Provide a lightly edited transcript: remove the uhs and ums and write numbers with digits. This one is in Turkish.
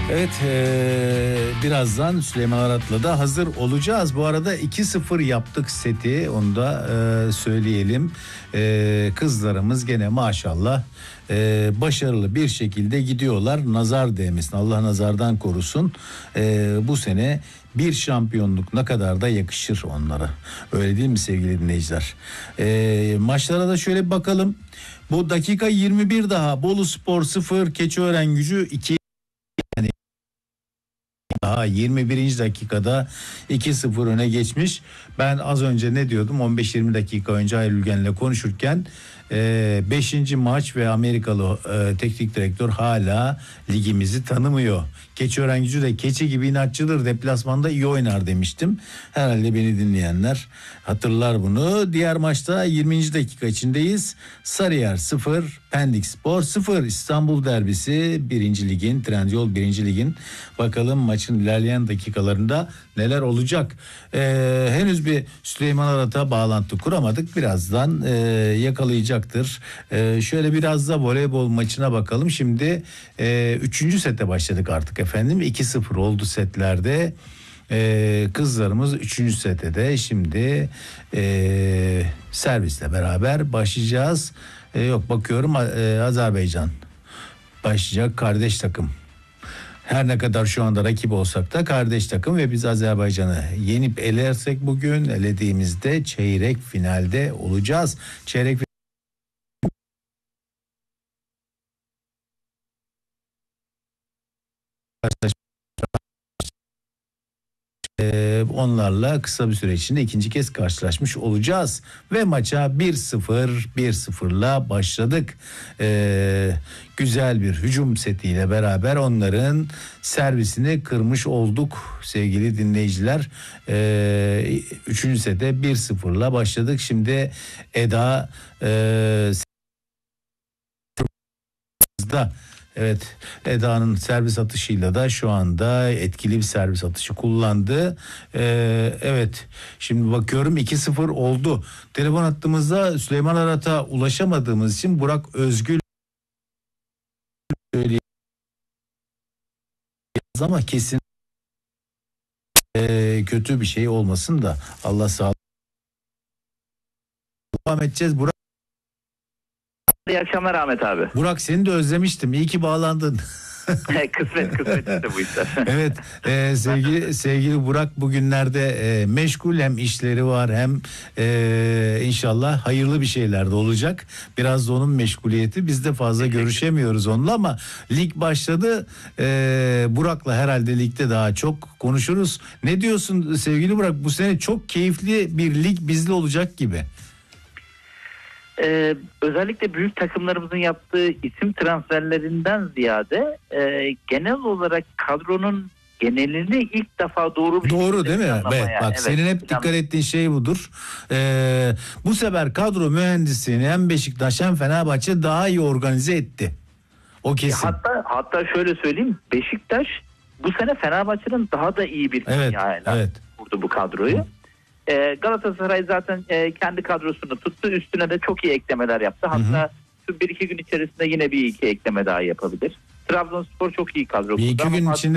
Evet, birazdan Süleyman Arat'la da hazır olacağız. Bu arada 2-0 yaptık seti, onu da söyleyelim. Kızlarımız gene maşallah başarılı bir şekilde gidiyorlar. Nazar değmesin, Allah nazardan korusun. Bu sene bir şampiyonluk ne kadar da yakışır onlara. Öyle değil mi sevgili dinleyiciler? Maçlara da şöyle bir bakalım. Bu dakika 21 daha. Boluspor 0, Keçiörengucu 2. Daha 21. dakikada 2-0 öne geçmiş. Ben az önce ne diyordum? 15-20 dakika önce Hayri Ülgen'le konuşurken 5. maç ve Amerikalı teknik direktör hala ligimizi tanımıyor. Keçiörengucu de keçi gibi inatçıdır, deplasmanda iyi oynar demiştim. Herhalde beni dinleyenler hatırlar bunu. Diğer maçta 20. dakika içindeyiz. Sarıyer 0, Pendikspor 0. İstanbul derbisi 1. ligin, Trendyol 1. ligin. Bakalım maçın ilerleyen dakikalarında neler olacak. Henüz bir Süleyman Arat'a bağlantı kuramadık. Birazdan yakalayacaktır. Şöyle biraz da voleybol maçına bakalım. Şimdi 3. sete başladık artık efendim. 2-0 oldu setlerde. Kızlarımız 3. sete de şimdi servisle beraber başlayacağız. Yok bakıyorum Azerbaycan başlayacak, kardeş takım. Her ne kadar şu anda rakip olsak da kardeş takım ve biz Azerbaycan'ı yenip elersek bugün, elediğimizde çeyrek finalde olacağız. Çeyrek onlarla kısa bir süre içinde ikinci kez karşılaşmış olacağız ve maça 1-0'la başladık. Güzel bir hücum setiyle beraber onların servisini kırmış olduk sevgili dinleyiciler. 3. sete 1-0'la başladık. Şimdi Eda da evet, Eda'nın servis atışıyla da şu anda etkili bir servis atışı kullandı. Evet, şimdi bakıyorum 2-0 oldu. Telefon hattımızda Süleyman Arat'a ulaşamadığımız için Burak Özgül söyleyeceğiz ama kesin kötü bir şey olmasın da Allah sağlık. Devam edeceğiz. Burak. İyi akşamlar Ahmet abi. Burak, seni de özlemiştim. İyi ki bağlandın. kısmet işte bu işler. Evet, sevgili Burak bugünlerde meşgul, hem işleri var hem inşallah hayırlı bir şeyler de olacak. Biraz da onun meşguliyeti. Biz de fazla görüşemiyoruz onunla ama lig başladı. Burak'la herhalde ligde daha çok konuşuruz. Ne diyorsun sevgili Burak? Bu sene çok keyifli bir lig bizde olacak gibi. Özellikle büyük takımlarımızın yaptığı isim transferlerinden ziyade genel olarak kadronun genelini ilk defa doğru değil mi? Evet, bak evet, senin hep dikkat ettiğin şey budur. Bu sefer kadro mühendisliğini hem Beşiktaş hem Fenerbahçe daha iyi organize etti. O kesin. Hatta şöyle söyleyeyim, Beşiktaş bu sene Fenerbahçe'nin daha da iyi bir kimyayla kurdu bu kadroyu. Galatasaray zaten kendi kadrosunu tuttu. Üstüne de çok iyi eklemeler yaptı. Hatta şu 1-2 gün içerisinde yine bir iki ekleme daha yapabilir. Trabzonspor çok iyi kadro kurdu. Bir iki gün içinde